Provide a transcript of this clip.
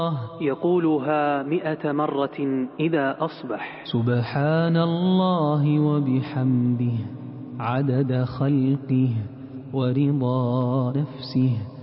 يقولها 100 مرة إذا أصبح. سبحان الله وبحمده عدد خلقه ورضا نفسه